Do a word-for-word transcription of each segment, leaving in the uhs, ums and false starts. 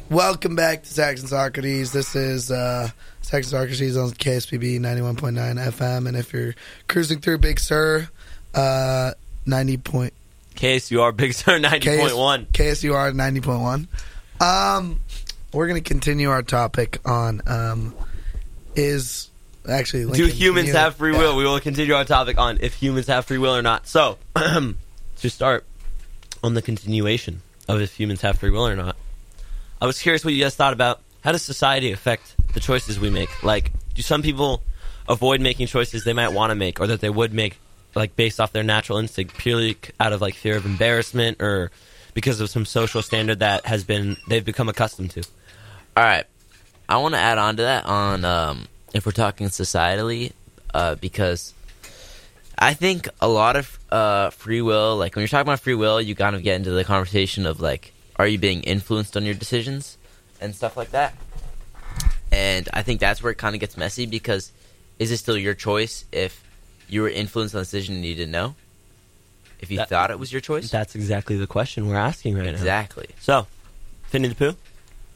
Welcome back to Sax and Socrates. This is uh, Sax and Socrates on K S P B ninety-one point nine F M. And if you're cruising through Big Sur, uh, ninety point... K S U R Big Sur ninety point one. K S U R ninety point one. Um, we're going to continue our topic on um, is... Actually, Lincoln, do humans you, have free will? yeah. We will continue our topic on if humans have free will or not. So, to start on the continuation of if humans have free will or not, I was curious what you guys thought about how does society affect the choices we make? Like, do some people avoid making choices they might want to make or that they would make, like, based off their natural instinct, purely out of, like, fear of embarrassment or because of some social standard that has been, they've become accustomed to? All right. I want to add on to that on... Um, if we're talking societally, uh, because I think a lot of uh, free will, like when you're talking about free will, you kind of get into the conversation of like, are you being influenced on your decisions and stuff like that? And I think that's where it kind of gets messy because is it still your choice if you were influenced on a decision and you didn't know? If you that, thought it was your choice? That's exactly the question we're asking right exactly. now. Exactly. So, Finny the Pooh?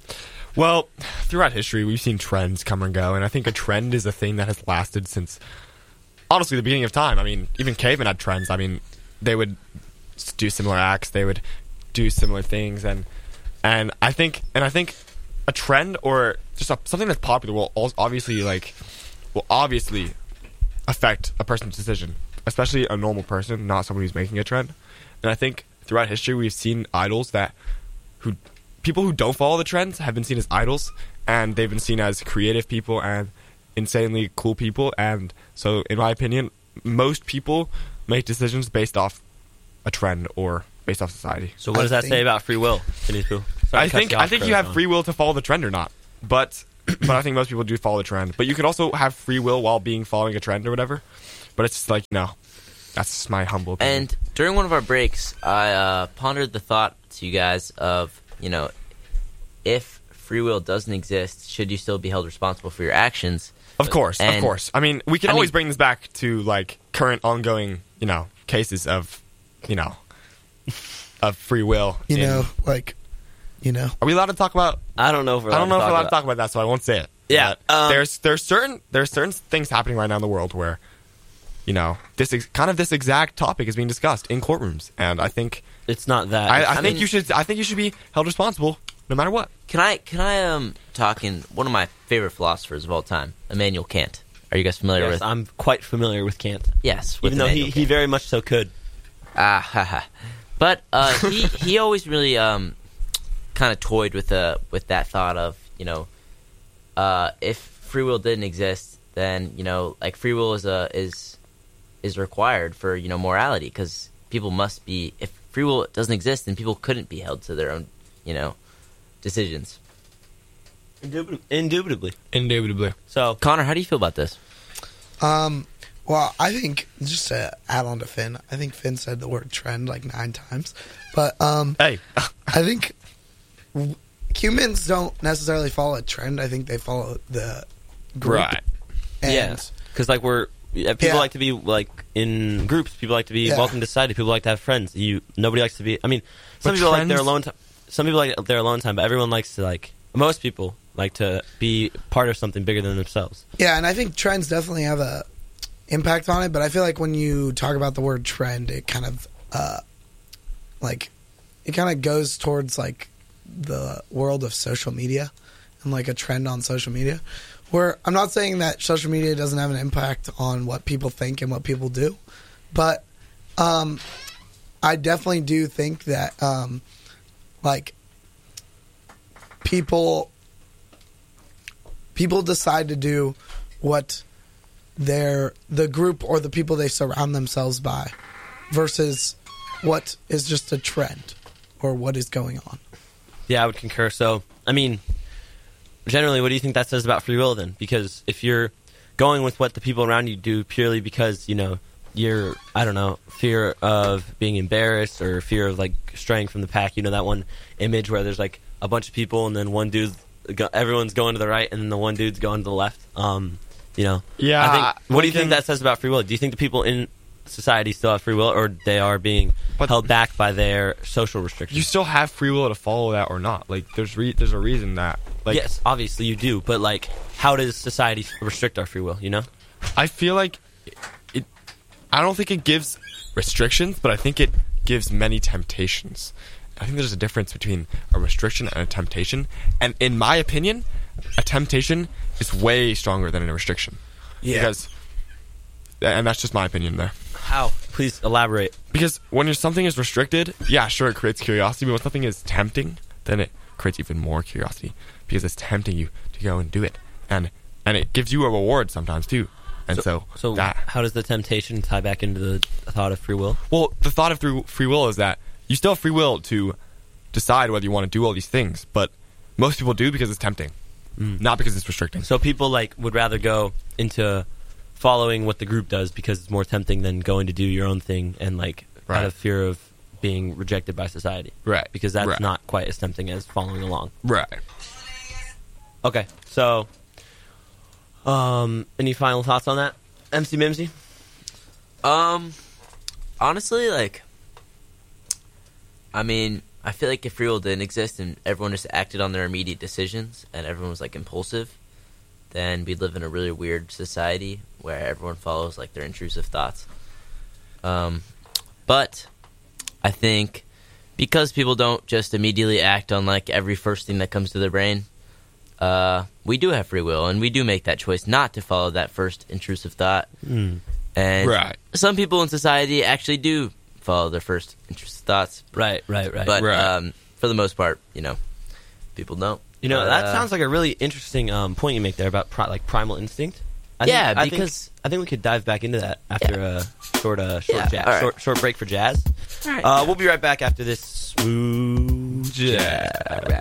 Well, throughout history, we've seen trends come and go, and I think a trend is a thing that has lasted since, honestly, the beginning of time. I mean, even cavemen had trends. I mean, they would do similar acts, they would do similar things, and and I think and I think a trend or just a, something that's popular will also obviously like will obviously affect a person's decision, especially a normal person, not someone who's making a trend. And I think throughout history, we've seen idols that who. People who don't follow the trends have been seen as idols, and they've been seen as creative people and insanely cool people. And so, in my opinion, most people make decisions based off a trend or based off society. So, what does that say about free will, Finny the Pooh? Sorry, I think I think you have free will to follow the trend or not, but but I think most people do follow the trend. But you could also have free will while being following a trend or whatever. But it's just like no, that's my humble opinion. And during one of our breaks, I uh, pondered the thought to you guys of. You know, if free will doesn't exist, should you still be held responsible for your actions? Of course, and, of course. I mean, we can I always mean, bring this back to, like, current ongoing, you know, cases of, you know, of free will. You in, know, like, you know. Are we allowed to talk about... I don't know if we're I don't know if we're allowed about. to talk about that, so I won't say it. Yeah. Um, there's there's certain there's certain things happening right now in the world where, you know, this ex- kind of this exact topic is being discussed in courtrooms, and I think... It's not that. I, I, I think mean, you should. I think you should be held responsible no matter what. Can I can I um talk in one of my favorite philosophers of all time, Immanuel Kant? Are you guys familiar yes, with? I'm quite familiar with Kant. Yes, with even though he, Immanuel he Kant. very much so could. Ah, haha. But uh, he he always really um kind of toyed with uh with that thought of you know uh if free will didn't exist, then you know like free will is a is is required for you know morality because people must be if free will doesn't exist, then people couldn't be held to their own, you know, decisions. Indubit- indubitably. Indubitably. So, Connor, how do you feel about this? Um, well, I think, just to add on to Finn, I think Finn said the word trend like nine times. But um, Hey. I think w- humans don't necessarily follow a trend. I think they follow the group. Right. And yeah. Because, like, we're... Yeah, people Yeah. like to be, like, in groups. People like to be Yeah. welcome to society. People like to have friends. You Nobody likes to be... I mean, some But people like trends- their alone time. Some people like their alone time, but everyone likes to, like... Most people like to be part of something bigger than themselves. Yeah, and I think trends definitely have a impact on it, but I feel like when you talk about the word trend, it kind of, uh, like, it kind of goes towards, like, the world of social media and, like, a trend on social media. Where I'm not saying that social media doesn't have an impact on what people think and what people do, but um, I definitely do think that, um, like, people people decide to do what their the group or the people they surround themselves by versus what is just a trend or what is going on. Yeah, I would concur. So, I mean... Generally, what do you think that says about free will then? Because if you're going with what the people around you do purely because, you know, you're, I don't know, fear of being embarrassed or fear of, like, straying from the pack, you know, that one image where there's, like, a bunch of people and then one dude's, everyone's going to the right and then the one dude's going to the left, um, you know. Yeah. I think, what do you think can- that says about free will? Do you think the people in society still have free will, or they are being But- held back by their social restrictions? You still have free will to follow that or not. Like there's re- there's a reason that like yes, obviously you do, but like, how does society restrict our free will? You know? I feel like it. I don't think it gives restrictions, but I think it gives many temptations. I think there's a difference between a restriction and a temptation. And in my opinion, a temptation is way stronger than a restriction. Yeah. Because, and that's just my opinion there. How? Please elaborate. Because when something is restricted, yeah, sure, it creates curiosity. But when something is tempting, then it creates even more curiosity because it's tempting you to go and do it, and and it gives you a reward sometimes too. And so, So that how does the temptation tie back into the thought of free will? well, the thought of through free will is that you still have free will to decide whether you want to do all these things, but most people do because it's tempting, not because it's restricting. So people like would rather go into following what the group does because it's more tempting than going to do your own thing and like Right. out of fear of being rejected by society. Right. Because that's Right. not quite as tempting as following along. Right. Okay. So um any final thoughts on that? M C Mimsy? Um, honestly, like, I mean, I feel like if free will didn't exist and everyone just acted on their immediate decisions and everyone was like impulsive, then we'd live in a really weird society where everyone follows like their intrusive thoughts. Um, but I think because people don't just immediately act on like every first thing that comes to their brain, uh, we do have free will and we do make that choice not to follow that first intrusive thought. Mm. And Right. some people in society actually do follow their first intrusive thoughts, Right, right, right. but Right. um, for the most part, you know, people don't. you know, that Uh, sounds like a really interesting um, point you make there about pri- like primal instinct. I Yeah, think, I because- think, I think we could dive back into that after a short uh, short, Yeah, jazz, all right. short short break for jazz. All right. Uh, we'll be right back after this smooth jazz.